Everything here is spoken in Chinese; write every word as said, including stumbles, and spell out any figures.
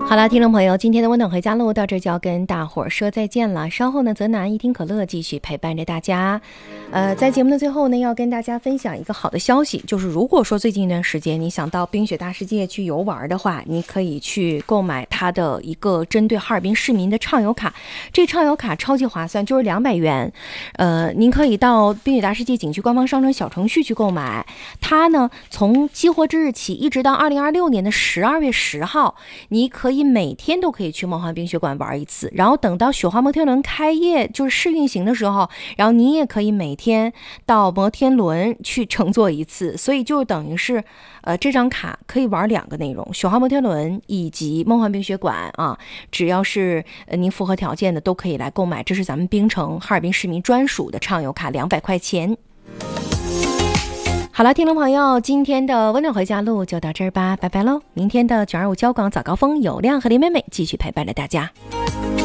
好了，听众朋友，今天的温暖回家路到这就要跟大伙儿说再见了。稍后呢，泽南一听可乐继续陪伴着大家。呃，在节目的最后呢，要跟大家分享一个好的消息，就是如果说最近一段时间你想到冰雪大世界去游玩的话，你可以去购买它的一个针对哈尔滨市民的畅游卡。这畅游卡超级划算，就是两百元。呃，您可以到冰雪大世界景区官方商城小程序去购买。它呢，从激活之日起一直到二零二六年的十二月十号，你可以每天都可以去梦幻冰雪馆玩一次，然后等到雪花摩天轮开业就是试运行的时候，然后你也可以每天到摩天轮去乘坐一次，所以就等于是呃这张卡可以玩两个内容，雪花摩天轮以及梦幻冰雪馆啊，只要是呃您符合条件的都可以来购买，这是咱们冰城哈尔滨市民专属的畅游卡，两百块钱。好了，听众朋友，今天的温暖回家路就到这儿吧，拜拜喽！明天的九二五交广早高峰有亮和林美美继续陪伴着大家。